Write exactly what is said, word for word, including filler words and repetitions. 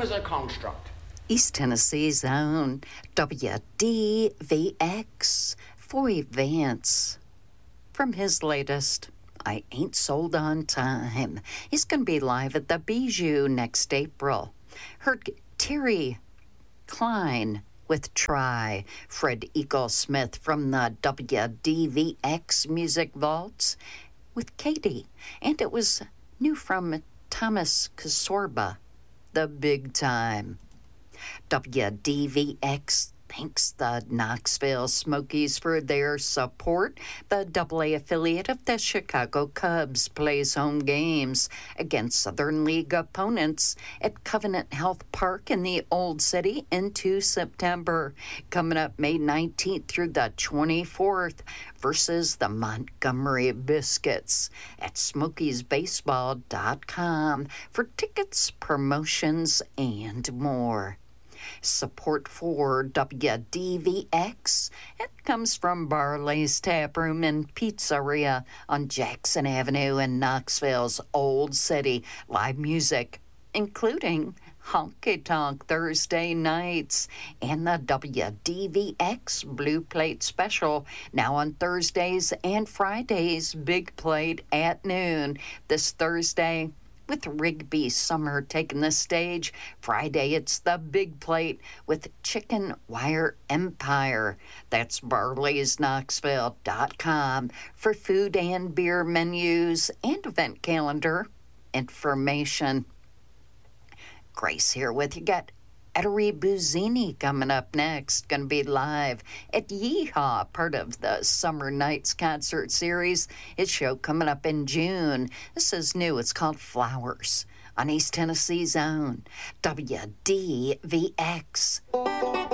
is a construct. East Tennessee's own W D V X, Foy Vance. From his latest, I Ain't Sold on Time. He's going to be live at the Bijou next April. Heard Terry Klein with Try. Fred Eaglesmith from the W D V X Music Vaults with Katie. And it was new from Thomas Kasorba, The Big Time. W D V X thanks the Knoxville Smokies for their support. The double A affiliate of the Chicago Cubs plays home games against Southern League opponents at Covenant Health Park in the Old City into September. Coming up May nineteenth through the twenty-fourth versus the Montgomery Biscuits at smokies baseball dot com for tickets, promotions, and more. Support for W D V X, it comes from Barley's Tap Room and Pizzeria on Jackson Avenue in Knoxville's Old City. Live music, including Honky Tonk Thursday nights and the W D V X Blue Plate Special, now on Thursdays and Fridays, Big Plate at noon. This Thursday, with Rigby Summer taking the stage. Friday, it's the Big Plate with Chicken Wire Empire. That's barleys knoxville dot com for food and beer menus and event calendar information. Grace here with you. Got Ettore Buzzini coming up next. Going to be live at Yeehaw, part of the Summer Nights concert series. His show coming up in June. This is new. It's called Flowers on East Tennessee's own W D V X.